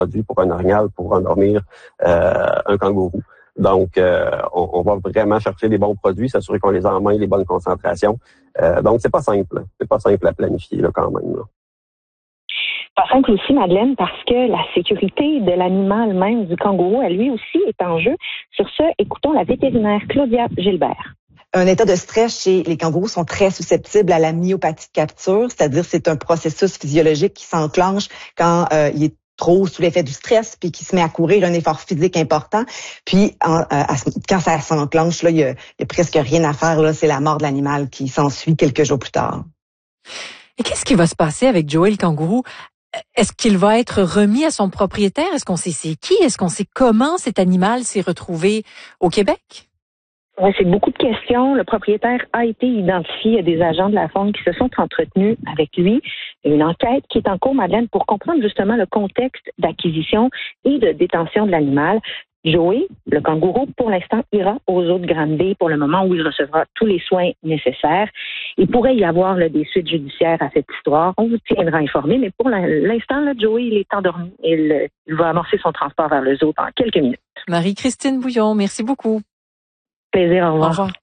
produit pour un orignal pour endormir un kangourou. Donc, on va vraiment chercher les bons produits, s'assurer qu'on les a en main, les bonnes concentrations. Donc, c'est pas simple. C'est pas simple à planifier là, quand même. Là. Pas simple aussi, Madeleine, parce que la sécurité de l'animal même, du kangourou, elle lui aussi est en jeu. Sur ce, écoutons la vétérinaire Claudia Gilbert. Un état de stress chez les kangourous sont très susceptibles à la myopathie de capture, c'est-à-dire c'est un processus physiologique qui s'enclenche quand il est trop sous l'effet du stress, puis qui se met à courir un effort physique important. Puis quand ça s'enclenche, là, il y a presque rien à faire. Là, c'est la mort de l'animal qui s'ensuit quelques jours plus tard. Et qu'est-ce qui va se passer avec Joey le kangourou? Est-ce qu'il va être remis à son propriétaire? Est-ce qu'on sait c'est qui? Est-ce qu'on sait comment cet animal s'est retrouvé au Québec? Oui, c'est beaucoup de questions. Le propriétaire a été identifié. Il y a des agents de la faune qui se sont entretenus avec lui. Il y a une enquête qui est en cours, Madeleine, pour comprendre justement le contexte d'acquisition et de détention de l'animal. Joey, le kangourou, pour l'instant, ira aux zoo de Granby pour le moment où il recevra tous les soins nécessaires. Il pourrait y avoir là, des suites judiciaires à cette histoire. On vous tiendra informé, mais pour l'instant, là, Joey, il est endormi et il va amorcer son transport vers le zoo dans quelques minutes. Marie-Christine Bouillon, merci beaucoup. Plaisir, au revoir. Au revoir.